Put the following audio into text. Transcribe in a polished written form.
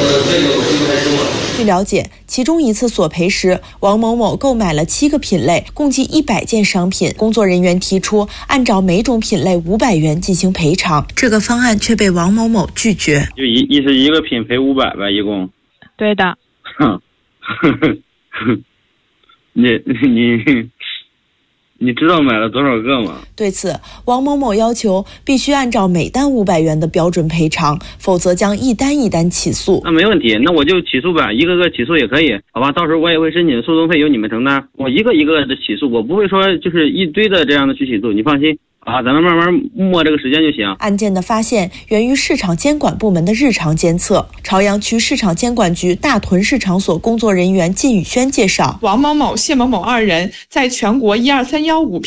据了解，其中一次索赔时，王某某购买了7个品类，共计100件商品。工作人员提出按照每种品类500元进行赔偿，这个方案却被王某某拒绝。 就一个品赔500呗，一共。 对的。 你知道买了多少个吗？ 对此，王某某要求必须按照每单500元的标准赔偿，否则将一单一单起诉。 那没问题，那我就起诉呗，一个个起诉也可以，好吧？到时候我也会申请诉讼费由你们承担，我一个一个的起诉，我不会说就是一堆的这样的去起诉，你放心。咱们慢慢磨这个时间就行。 案件的发现源于市场监管部门的日常监测。朝阳区市场监管局大屯市场所工作人员靳宇轩介绍， 王某某、谢某某2人在全国12315